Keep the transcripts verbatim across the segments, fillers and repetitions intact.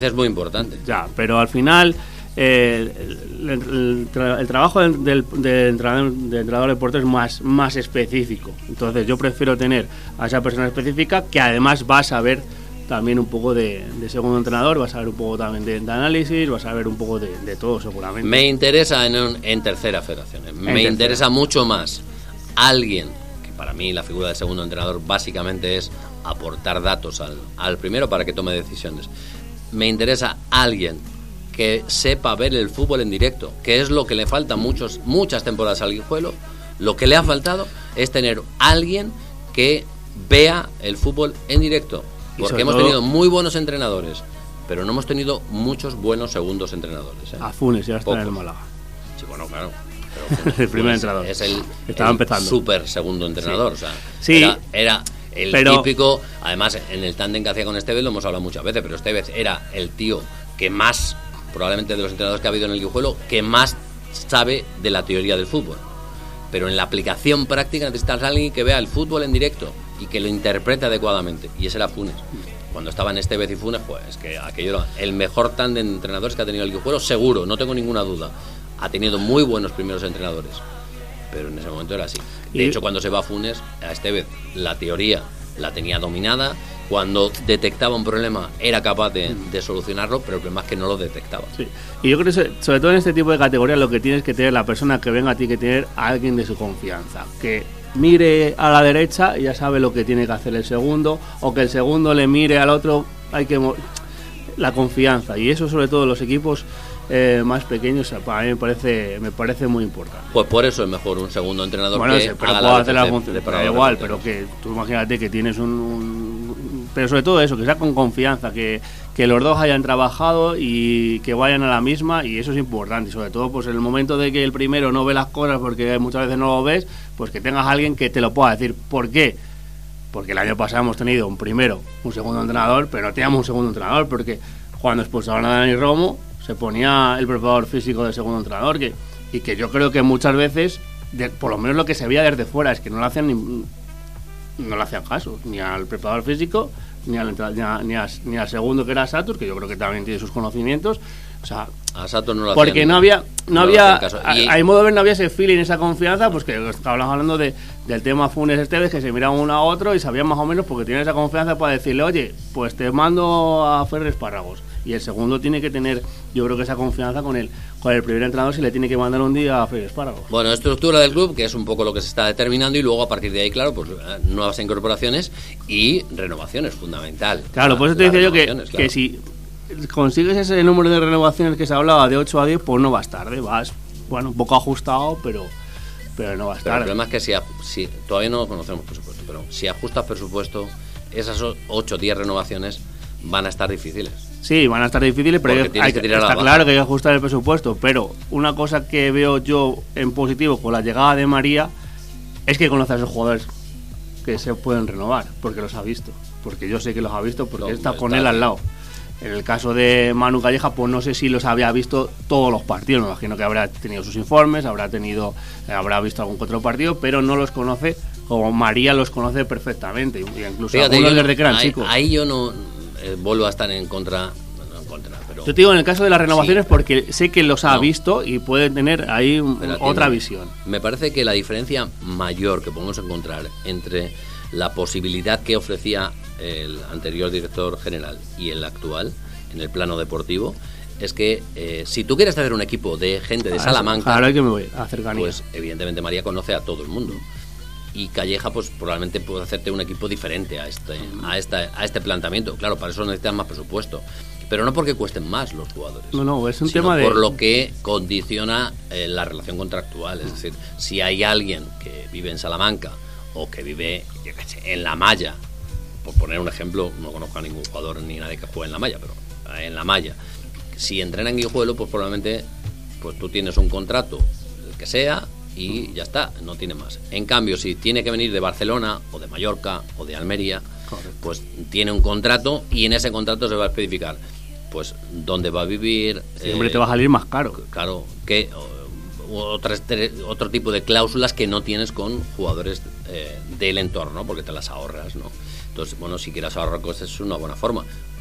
Es muy importante. Ya, pero al final eh, el, el, el, el trabajo del, del, del, entrenador, del entrenador de portero es más, más específico. Entonces yo prefiero tener a esa persona específica que además va a saber también un poco de, de segundo entrenador, va a saber un poco también de, de análisis, va a saber un poco de, de todo seguramente. Me interesa en, en tercera federación, me tercera. interesa mucho más alguien, que para mí la figura del segundo entrenador básicamente es aportar datos al, al primero para que tome decisiones. Me interesa alguien que sepa ver el fútbol en directo, que es lo que le falta muchos, muchas temporadas al Guijuelo. Lo que le ha faltado es tener alguien que vea el fútbol en directo, porque hemos todo... tenido muy buenos entrenadores, pero no hemos tenido muchos buenos segundos entrenadores, ¿eh? A Funes ya está Pocos. En el Málaga. Sí, bueno, claro. Pero Funes, el primer entrenador. Es el, Estaba el empezando. super segundo entrenador. Sí. O sea, sí. Era... era el pero, típico, además en el tándem que hacía con Estevez lo hemos hablado muchas veces, pero Estevez era el tío que más, probablemente de los entrenadores que ha habido en el Guijuelo, que más sabe de la teoría del fútbol. Pero en la aplicación práctica necesitas a alguien que vea el fútbol en directo y que lo interprete adecuadamente. Y ese era Funes. Cuando estaban Estevez y Funes, pues es que aquello era el mejor tándem de entrenadores que ha tenido el Guijuelo, seguro, no tengo ninguna duda. Ha tenido muy buenos primeros entrenadores, pero en ese momento era así. De hecho, cuando se va a Funes, a Estevez la teoría la tenía dominada. Cuando detectaba un problema era capaz de, de solucionarlo, pero el problema es que no lo detectaba. Sí. Y yo creo que sobre todo en este tipo de categorías lo que tienes que tener la persona que venga a ti, que tener a alguien de su confianza, que mire a la derecha y ya sabe lo que tiene que hacer el segundo, o que el segundo le mire al otro. Hay que la confianza, y eso sobre todo en los equipos Eh, más pequeños, para mí me parece me parece muy importante. Pues por eso es mejor un segundo entrenador, bueno, que sí, pero haga puedo la hacer la función, de, pero igual, pero que tú imagínate que tienes un, un pero sobre todo eso, que sea con confianza, que, que los dos hayan trabajado y que vayan a la misma, y eso es importante. Y sobre todo pues en el momento de que el primero no ve las cosas porque muchas veces no lo ves, pues que tengas a alguien que te lo pueda decir. ¿Por qué? Porque el año pasado hemos tenido un primero, un segundo entrenador, pero no teníamos un segundo entrenador, porque cuando expulsaron a Dani Romo se ponía el preparador físico del segundo entrenador, que, y que yo creo que muchas veces, de, por lo menos lo que se veía desde fuera, es que no le hacían ni, no le hacían caso, ni al preparador físico, ni al, ni, a, ni, a, ni al segundo, que era Satur, que yo creo que también tiene sus conocimientos. O sea, a Satur no lo porque hacían, no había, no, no había a, y... a mi modo de ver, no había ese feeling, esa confianza, pues que estábamos hablando de, del tema Funes Estevez, que se miraban uno a otro y sabían más o menos, porque tienen esa confianza para decirle, oye, pues te mando a Ferrer Espárragos. Y el segundo tiene que tener, yo creo que esa confianza con el, con el primer entrenador, si le tiene que mandar un día a Ferrer Espárragos. Bueno, estructura del club, que es un poco lo que se está determinando, y luego a partir de ahí, claro, pues nuevas incorporaciones y renovaciones, fundamental. Claro, por eso te decía yo que, claro, que si consigues ese número de renovaciones que se hablaba de ocho a diez, pues no vas tarde, vas, bueno, un poco ajustado, pero pero no vas tarde. Pero el problema es que si, si todavía no conocemos presupuesto, pero si ajustas presupuesto, esas ocho o diez renovaciones van a estar difíciles. Sí, van a estar difíciles, pero hay, hay, que está claro que hay que ajustar el presupuesto. Pero una cosa que veo yo en positivo con la llegada de María es que conoce a esos jugadores que se pueden renovar, porque los ha visto. Porque yo sé que los ha visto, porque no, está con está él al lado. En el caso de Manu Calleja, pues no sé si los había visto todos los partidos. Me imagino que habrá tenido sus informes, habrá tenido, habrá visto algún otro partido, pero no los conoce como María los conoce perfectamente. Incluso Fíjate, algunos yo, desde que eran ahí, chicos. Ahí yo no eh, vuelvo a estar en contra. No en contra, pero yo te digo en el caso de las renovaciones, sí, porque sé que los ha no, visto y puede tener ahí otra tiene, visión. Me parece que la diferencia mayor que podemos encontrar entre la posibilidad que ofrecía el anterior director general y el actual en el plano deportivo es que eh, si tú quieres hacer un equipo de gente de Salamanca, ahora que me voy a cercanía, pues evidentemente María conoce a todo el mundo, y Calleja pues probablemente puede hacerte un equipo diferente a este a esta a este planteamiento. Claro, para eso necesitas más presupuesto, pero no porque cuesten más los jugadores, no no es un sino tema de por lo que condiciona eh, la relación contractual. Es decir, si hay alguien que vive en Salamanca o que vive, yo qué sé, en La Malla, por poner un ejemplo, no conozco a ningún jugador ni nadie que juegue en La Malla, pero en La Malla, si entrena en Guijuelo, pues probablemente pues tú tienes un contrato, el que sea, y ya está, no tiene más. En cambio, si tiene que venir de Barcelona o de Mallorca o de Almería, correcto, pues tiene un contrato, y en ese contrato se va a especificar pues dónde va a vivir. Siempre eh, te va a salir más caro. Claro, que otro, otro tipo de cláusulas que no tienes con jugadores eh, del entorno, porque te las ahorras, ¿no? Entonces, bueno, si quieres ahorrar cosas es una buena forma.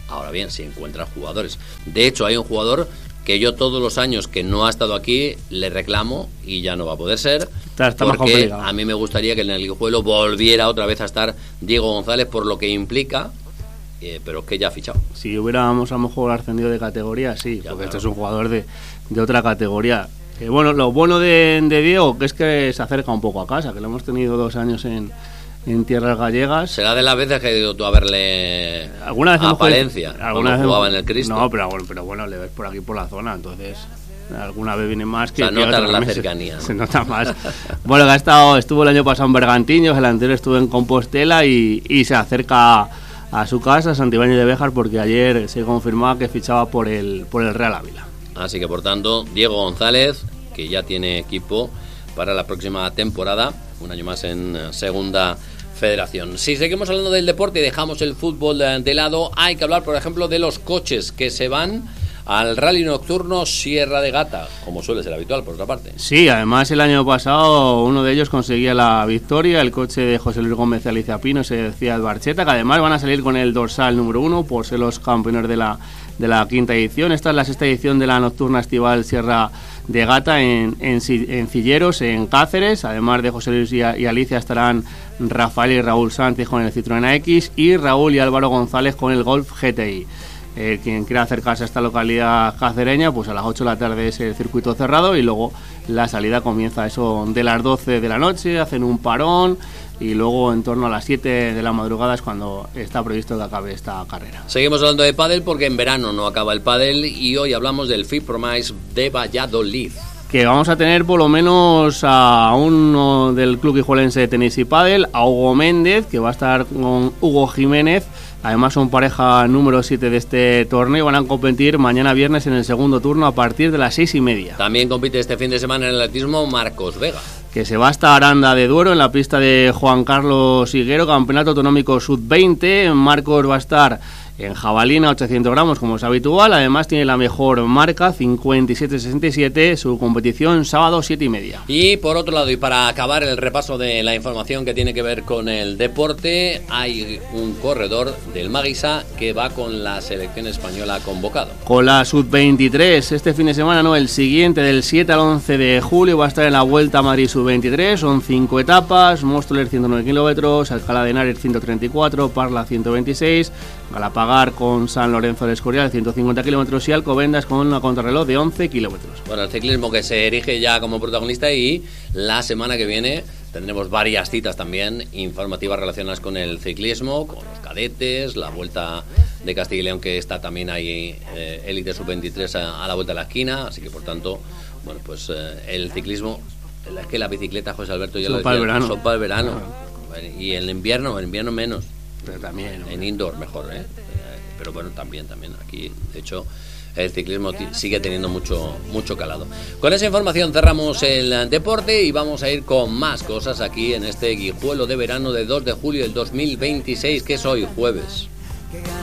Ahora bien, si encuentras jugadores. De hecho, hay un jugador que yo todos los años que no ha estado aquí le reclamo y ya no va a poder ser, está, está porque a mí me gustaría que en el Guijuelo volviera otra vez a estar Diego González por lo que implica, eh, pero es que ya ha fichado. Si hubiéramos a lo mejor ascendido de categoría, sí, ya, porque claro. Este es un jugador de, de otra categoría. Eh, bueno, lo bueno de, de Diego que es que se acerca un poco a casa, que lo hemos tenido dos años en, en tierras gallegas. Será de las veces que has ido tú a verle ¿Alguna vez a Palencia, jugado, alguna vez jugaba en el Cristo? No, pero bueno, pero bueno, le ves por aquí por la zona, entonces alguna vez viene más que... O sea, que notas otra, la se, cercanía, ¿no? Se nota más. Bueno, que ha estado, estuvo el año pasado en Bergantiños, el anterior estuvo en Compostela y, y se acerca a, a su casa, Santibáñez de Béjar, porque ayer se confirmaba que fichaba por el, por el Real Ávila. Así que, por tanto, Diego González, que ya tiene equipo para la próxima temporada, un año más en Segunda Federación. Si seguimos hablando del deporte y dejamos el fútbol de lado, hay que hablar, por ejemplo, de los coches que se van al rally nocturno Sierra de Gata, como suele ser habitual, por otra parte. Sí, además el año pasado uno de ellos conseguía la victoria, el coche de José Luis Gómez y Alicia Pino, se decía Barcheta, que además van a salir con el dorsal número uno por ser los campeones de la, de la quinta edición. Esta es la sexta edición de la nocturna estival Sierra de Gata en, en, en Cilleros, en Cáceres. Además de José Luis y, y Alicia estarán Rafael y Raúl Sánchez con el Citroën A X y Raúl y Álvaro González con el Golf G T I. Eh, quien quiera acercarse a esta localidad cacereña, pues a las ocho de la tarde es el circuito cerrado y luego la salida comienza eso de las doce de la noche, hacen un parón y luego en torno a las siete de la madrugada es cuando está previsto que acabe esta carrera. Seguimos hablando de pádel porque en verano no acaba el pádel y hoy hablamos del Fit Promise de Valladolid. Que vamos a tener por lo menos a uno del club guijuelense de tenis y pádel, a Hugo Méndez, que va a estar con Hugo Jiménez. Además son pareja número siete de este torneo y van a competir mañana viernes en el segundo turno a partir de las seis y media. También compite este fin de semana en el atletismo Marcos Vega, que se va hasta Aranda de Duero en la pista de Juan Carlos Higuero, campeonato autonómico sub veinte. Marcos va a estar en jabalina ochocientos gramos como es habitual, además tiene la mejor marca cincuenta y siete sesenta y siete, su competición sábado siete y media. Y por otro lado, y para acabar el repaso de la información que tiene que ver con el deporte, hay un corredor del Maguisa que va con la selección española convocado. Con la sub veintitrés, este fin de semana no, el siguiente del siete al once de julio va a estar en la Vuelta a Madrid sub veintitrés, son cinco etapas, Móstoles ciento nueve kilómetros, Alcalá de Henares ciento treinta y cuatro, Parla ciento veintiséis, Galapagar con San Lorenzo del Escorial ciento cincuenta kilómetros y Alcobendas con una contrarreloj de once kilómetros. Bueno, el ciclismo que se erige ya como protagonista y la semana que viene tendremos varias citas también informativas relacionadas con el ciclismo, con los cadetes, la Vuelta de Castilla y León que está también ahí, eh, Élite sub veintitrés a, a la vuelta de la esquina, así que por tanto, bueno, pues eh, el ciclismo, es que la bicicleta, José Alberto, ya son lo para el verano. Son para el verano. Ah. Y el invierno, el invierno menos. Pero también, en indoor mejor, ¿eh? Pero bueno, también, también aquí, de hecho, el ciclismo t- sigue teniendo mucho, mucho calado. Con esa información cerramos el deporte y vamos a ir con más cosas aquí en este Guijuelo de verano de dos de julio del dos mil veintiséis, que es hoy, jueves.